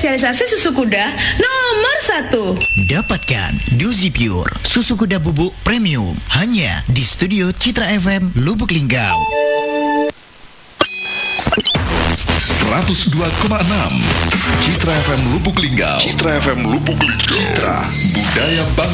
spesialisasi susu kuda nomor 1. Dapatkan Dozi Pure, susu kuda bubuk premium, hanya di Studio Citra FM Lubuk Linggau. 102,6 Citra FM Lubuk Linggau. Citra FM Lubuk Linggau. Citra Budaya Bangsa.